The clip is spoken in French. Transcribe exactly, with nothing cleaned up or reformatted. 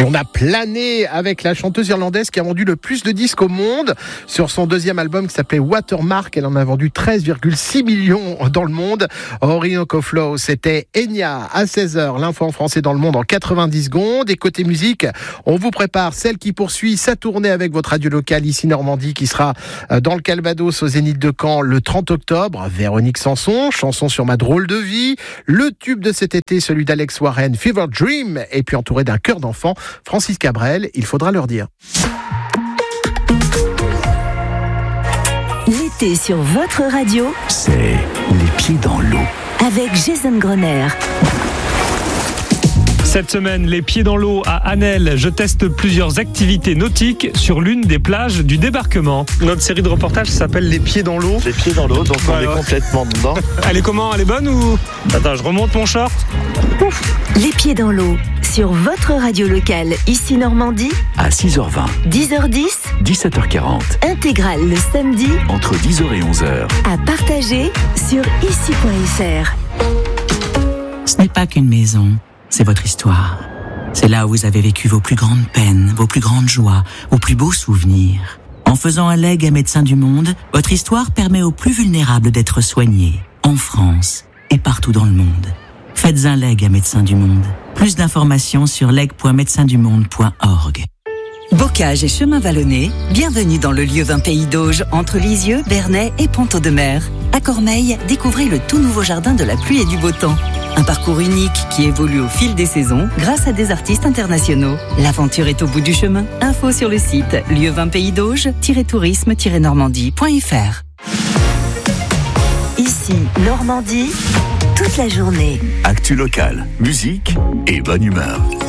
Et on a plané avec la chanteuse irlandaise qui a vendu le plus de disques au monde. Sur son deuxième album qui s'appelait Watermark, elle en a vendu treize virgule six millions dans le monde. Orinoco Flow, c'était Enya à seize heures. L'info en français dans le monde en quatre-vingt-dix secondes. Et côté musique, on vous prépare celle qui poursuit sa tournée avec votre radio locale ici Normandie, qui sera dans le Calvados au Zénith de Caen le trente octobre. Véronique Sanson, chanson sur ma drôle de vie. Le tube de cet été, celui d'Alex Warren, Fever Dream. Et puis entouré d'un chœur d'enfants, Francis Cabrel, il faudra leur dire. L'été sur votre radio, c'est les pieds dans l'eau. Avec Jason Grenier. Cette semaine, les pieds dans l'eau à Annelle, je teste plusieurs activités nautiques sur l'une des plages du débarquement. Notre série de reportages s'appelle Les pieds dans l'eau. Les pieds dans l'eau, donc on voilà. est complètement dedans. Elle est comment? Elle est bonne ou... Attends, je remonte mon short. Ouf. Les pieds dans l'eau, sur votre radio locale, ici Normandie. À six heures vingt. dix heures dix. dix-sept heures quarante. Intégrale le samedi. Entre dix heures et onze heures. À partager sur ici point f r. Ce n'est pas qu'une maison. C'est votre histoire. C'est là où vous avez vécu vos plus grandes peines, vos plus grandes joies, vos plus beaux souvenirs. En faisant un legs à Médecins du Monde, votre histoire permet aux plus vulnérables d'être soignés, en France et partout dans le monde. Faites un leg à Médecins du Monde. Plus d'informations sur leg point médecins du monde point org. Bocage et chemin vallonné, bienvenue dans le lieu vingt Pays d'Auge, entre Lisieux, Bernay et Ponto-de-Mer. À Cormeilles, découvrez le tout nouveau jardin de la pluie et du beau temps. Un parcours unique qui évolue au fil des saisons grâce à des artistes internationaux. L'aventure est au bout du chemin. Info sur le site lieu vingt pays d'Auge tourisme normandie point f r. Ici Normandie, toute la journée. Actu locale, musique et bonne humeur.